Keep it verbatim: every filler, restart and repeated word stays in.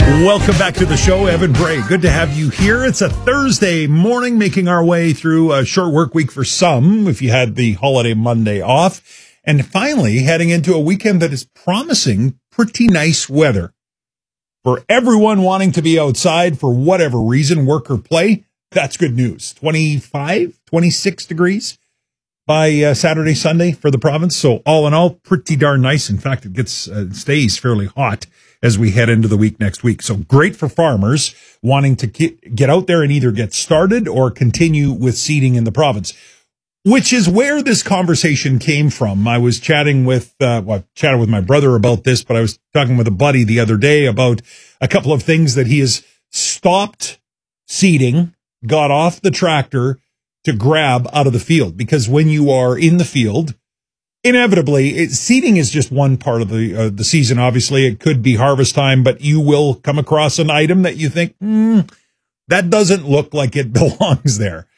Welcome back to the show, Evan Bray. Good to have you here. It's a Thursday morning, making our way through a short work week for some, if you had the holiday Monday off, and finally heading into a weekend that is promising pretty nice weather. For everyone wanting to be outside for whatever reason, work or play, that's good news. twenty-five, twenty-six degrees by uh, Saturday, Sunday for the province. So all in all, pretty darn nice. In fact, it gets uh, stays fairly hot as we head into the week next week. So great for farmers wanting to get out there and either get started or continue with seeding in the province, which is where this conversation came from. I was chatting with, uh, well, I chatted with my brother about this, but I was talking with a buddy the other day about a couple of things that he has stopped seeding, got off the tractor to grab out of the field. Because when you are in the field, inevitably, it, seeding is just one part of the uh, the season. Obviously, it could be harvest time, but you will come across an item that you think, hmm, that doesn't look like it belongs there.